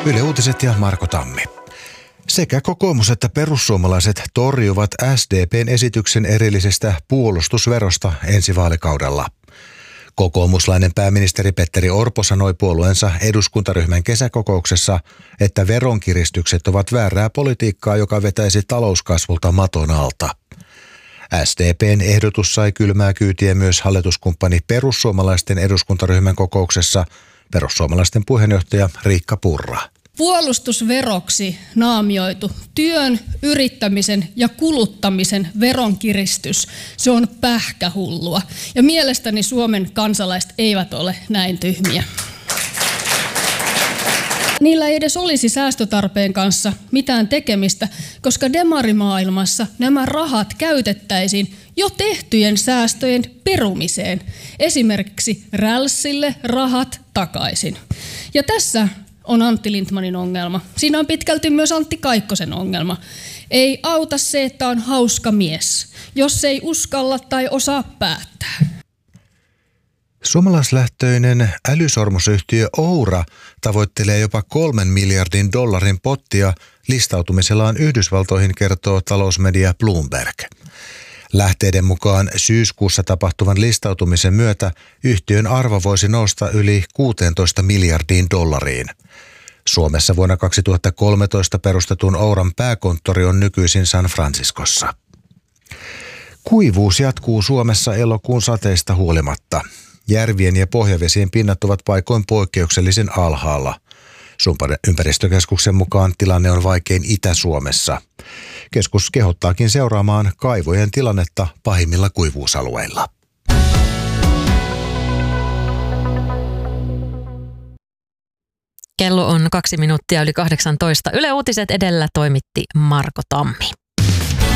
Yle Uutiset ja Marko Tammi. Sekä kokoomus että perussuomalaiset torjuvat SDP:n esityksen erillisestä puolustusverosta ensi vaalikaudella. Kokoomuslainen pääministeri Petteri Orpo sanoi puolueensa eduskuntaryhmän kesäkokouksessa, että veronkiristykset ovat väärää politiikkaa, joka vetäisi talouskasvulta maton alta. SDP:n ehdotus sai kylmää kyytiä myös hallituskumppani perussuomalaisten eduskuntaryhmän kokouksessa perussuomalaisten puheenjohtaja Riikka Purra. Puolustusveroksi naamioitu työn, yrittämisen ja kuluttamisen veronkiristys, se on pähkähullua. Ja mielestäni Suomen kansalaiset eivät ole näin tyhmiä. Niillä ei edes olisi säästötarpeen kanssa mitään tekemistä, koska demarimaailmassa nämä rahat käytettäisiin jo tehtyjen säästöjen perumiseen. Esimerkiksi rälssille rahat takaisin. Ja tässä on Antti Lindtmanin ongelma. Siinä on pitkälti myös Antti Kaikkosen ongelma. Ei auta se, että on hauska mies, jos ei uskalla tai osaa päättää. Suomalaislähtöinen älysormusyhtiö Oura tavoittelee jopa $3 miljardin pottia listautumisellaan Yhdysvaltoihin, kertoo talousmedia Bloomberg. Lähteiden mukaan syyskuussa tapahtuvan listautumisen myötä yhtiön arvo voisi nousta yli $16 miljardiin. Suomessa vuonna 2013 perustetun Ouran pääkonttori on nykyisin San Franciscossa. Kuivuus jatkuu Suomessa elokuun sateista huolimatta. Järvien ja pohjavesien pinnat ovat paikoin poikkeuksellisen alhaalla. Ympäristökeskuksen mukaan tilanne on vaikein Itä-Suomessa. Keskus kehottaakin seuraamaan kaivojen tilannetta pahimmilla kuivuusalueilla. Kello on 2 minuuttia yli 18. Yle Uutiset edellä toimitti Marko Tammi.